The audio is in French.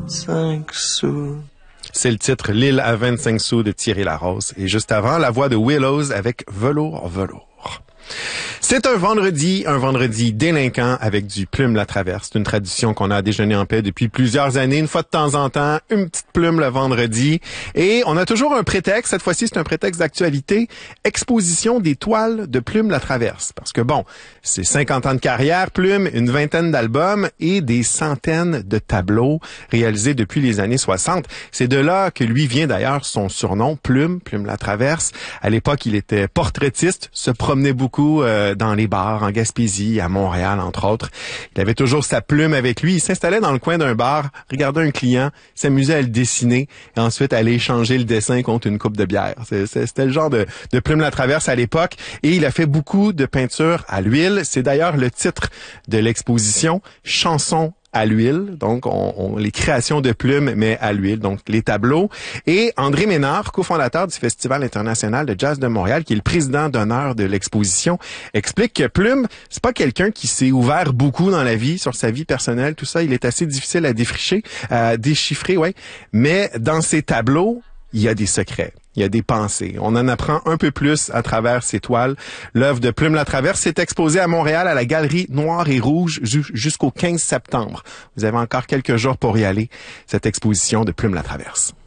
25 sous. C'est le titre L'île à 25 sous de Thierry Larose. Et juste avant, la voix de Willows avec Velours, Velours. C'est un vendredi délinquant avec du Plume la Traverse. C'est une tradition qu'on a à Déjeuner en paix depuis plusieurs années. Une fois de temps en temps, une petite plume le vendredi. Et on a toujours un prétexte. Cette fois-ci, c'est un prétexte d'actualité. Exposition des toiles de Plume la Traverse. Parce que bon, c'est 50 ans de carrière, Plume, une vingtaine d'albums et des centaines de tableaux réalisés depuis les années 60. C'est de là que lui vient d'ailleurs son surnom, Plume la Traverse. À l'époque, il était portraitiste, se promenait beaucoup dans les bars en Gaspésie, à Montréal, entre autres. Il avait toujours sa plume avec lui. Il s'installait dans le coin d'un bar, regardait un client, s'amusait à le dessiner et ensuite allait échanger le dessin contre une coupe de bière. C'était le genre de Plume la Traverse à l'époque. Et il a fait beaucoup de peintures à l'huile. C'est d'ailleurs le titre de l'exposition, Chansons à l'huile, donc les créations de Plume, mais à l'huile, donc les tableaux. Et André Ménard, cofondateur du Festival international de jazz de Montréal, qui est le président d'honneur de l'exposition, explique que Plume, c'est pas quelqu'un qui s'est ouvert beaucoup dans la vie, sur sa vie personnelle, tout ça, il est assez difficile à déchiffrer, ouais. Mais dans ses tableaux, il y a des secrets. Il y a des pensées. On en apprend un peu plus à travers ces toiles. L'œuvre de Plume la Traverse s'est exposée à Montréal à la Galerie Noire et Rouge jusqu'au 15 septembre. Vous avez encore quelques jours pour y aller. Cette exposition de Plume la Traverse.